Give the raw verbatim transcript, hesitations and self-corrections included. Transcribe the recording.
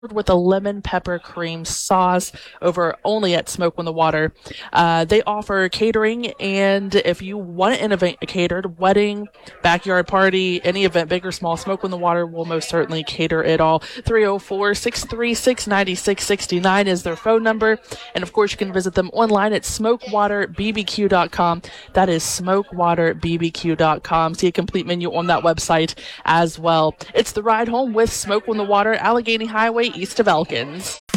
with a lemon pepper cream sauce over only at Smoke on the Water. Uh, they offer catering, and if you want an event catered, wedding, backyard party, any event, big or small, Smoke on the Water will most certainly cater it all. three oh four, six three six, nine six six nine is their phone number. And of course, you can visit them online at smoke water b b q dot com. That is smoke water b b q dot com. See a complete menu on that website as well. It's the ride home with Smoke on the Water, Allegheny Highway, east of Elkins.